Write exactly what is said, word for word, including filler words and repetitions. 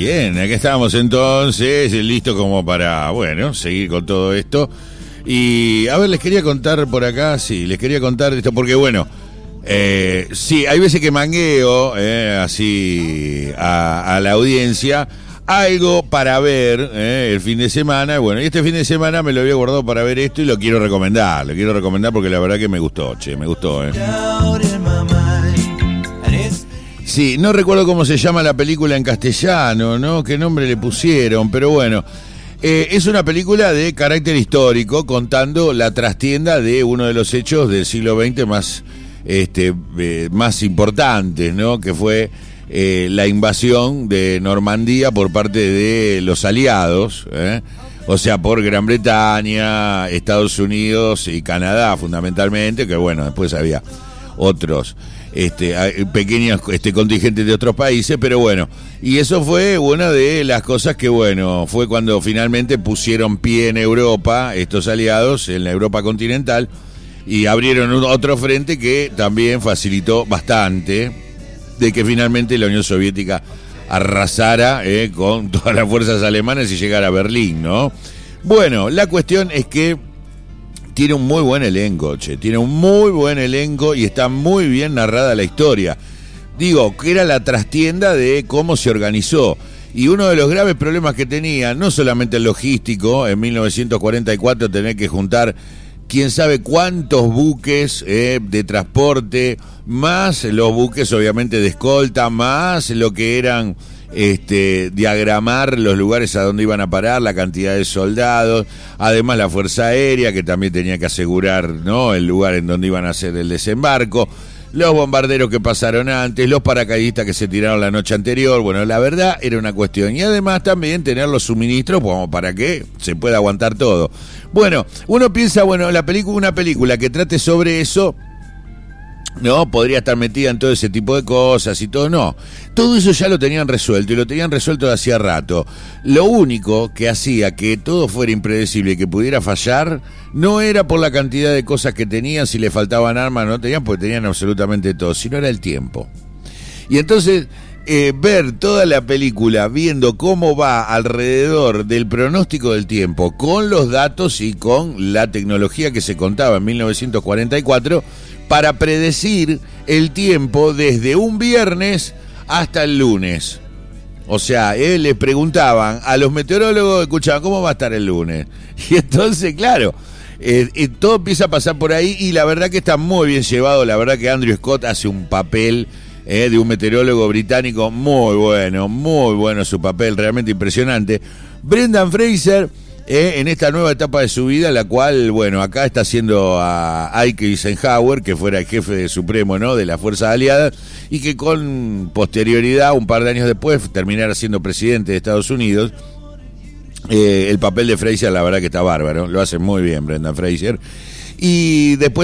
Bien, aquí estamos entonces, listo como para, bueno, seguir con todo esto. Y, a ver, les quería contar por acá, sí, les quería contar esto, porque bueno, eh, sí, hay veces que mangueo, eh, así, a, a la audiencia, algo para ver eh, el fin de semana. Bueno, y este fin de semana me lo había guardado para ver esto y lo quiero recomendar, lo quiero recomendar porque la verdad que me gustó, che, me gustó, eh. Sí, no recuerdo cómo se llama la película en castellano, ¿no? Qué nombre le pusieron, pero bueno. Eh, es una película de carácter histórico contando la trastienda de uno de los hechos del siglo veinte más, este, eh, más importantes, ¿no? Que fue eh, la invasión de Normandía por parte de los aliados, ¿eh? O sea, por Gran Bretaña, Estados Unidos y Canadá fundamentalmente, que bueno, después había otros este pequeños este contingentes de otros países, pero bueno, y eso fue una de las cosas que bueno, fue cuando finalmente pusieron pie en Europa, estos aliados, en la Europa continental, y abrieron un, otro frente que también facilitó bastante de que finalmente la Unión Soviética arrasara eh, con todas las fuerzas alemanas y llegara a Berlín, ¿no? Bueno, la cuestión es que tiene un muy buen elenco, che, tiene un muy buen elenco y está muy bien narrada la historia. Digo, que era la trastienda de cómo se organizó. Y uno de los graves problemas que tenía, no solamente el logístico, en mil novecientos cuarenta y cuatro tener que juntar quién sabe cuántos buques eh, de transporte, más los buques obviamente de escolta, más lo que eran... Este, diagramar los lugares a donde iban a parar, la cantidad de soldados, además la Fuerza Aérea que también tenía que asegurar, ¿no?, el lugar en donde iban a hacer el desembarco, los bombarderos que pasaron antes, los paracaidistas que se tiraron la noche anterior. Bueno, la verdad era una cuestión, y además también tener los suministros como para que se pueda aguantar todo. Bueno, uno piensa, bueno, la película, una película que trate sobre eso, no, podría estar metida en todo ese tipo de cosas y todo, no. Todo eso ya lo tenían resuelto y lo tenían resuelto de hacía rato. Lo único que hacía que todo fuera impredecible y que pudiera fallar no era por la cantidad de cosas que tenían, si le faltaban armas no tenían, porque tenían absolutamente todo, sino era el tiempo. Y entonces eh, ver toda la película viendo cómo va alrededor del pronóstico del tiempo, con los datos y con la tecnología que se contaba en mil novecientos cuarenta y cuatro, para predecir el tiempo desde un viernes hasta el lunes. O sea, eh, les preguntaban a los meteorólogos, escuchaban, ¿cómo va a estar el lunes? Y entonces, claro, eh, eh, todo empieza a pasar por ahí y la verdad que está muy bien llevado. La verdad que Andrew Scott hace un papel eh, de un meteorólogo británico muy bueno, muy bueno su papel, realmente impresionante. Brendan Fraser... Eh, en esta nueva etapa de su vida, la cual, bueno, acá está haciendo a Ike Eisenhower, que fuera el jefe de supremo, ¿no?, de las fuerzas aliadas, y que con posterioridad, un par de años después, terminara siendo presidente de Estados Unidos. Eh, el papel de Fraser, la verdad que está bárbaro, lo hace muy bien Brendan Fraser. Y después